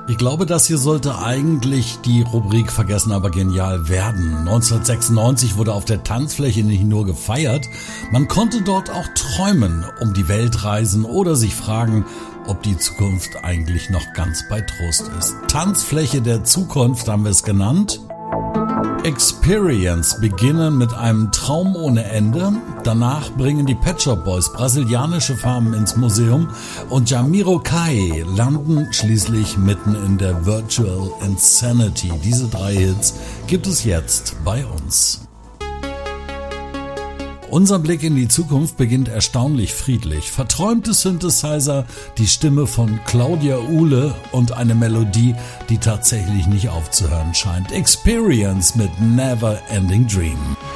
Ich glaube, das hier sollte eigentlich die Rubrik Vergessen aber genial werden. 1996 wurde auf der Tanzfläche nicht nur gefeiert, man konnte dort auch träumen, um die Welt reisen oder sich fragen, ob die Zukunft eigentlich noch ganz bei Trost ist. Tanzfläche der Zukunft haben wir es genannt. Experience beginnen mit einem Traum ohne Ende. Danach bringen die Pet Shop Boys brasilianische Farben ins Museum und Jamiroquai landen schließlich mitten in der Virtual Insanity. Diese 3 Hits gibt es jetzt bei uns. Unser Blick in die Zukunft beginnt erstaunlich friedlich. Verträumte Synthesizer, die Stimme von Claudia Uhle und eine Melodie, die tatsächlich nicht aufzuhören scheint. Experience mit Never Ending Dream.